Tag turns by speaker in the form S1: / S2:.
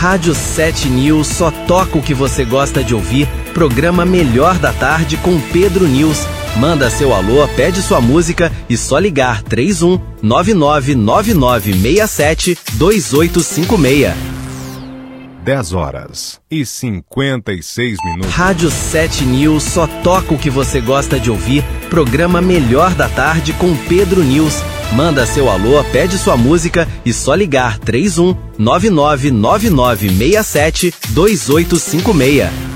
S1: Rádio 7 News só toca o que você gosta de ouvir. Programa Melhor da Tarde com Pedro News. Manda seu alô, pede sua música e só ligar 31 999967 2856.
S2: 10h56.
S1: Rádio 7 News só toca o que você gosta de ouvir. Programa Melhor da Tarde com Pedro News. Manda seu alô, pede sua música e só ligar 31 999967 2856.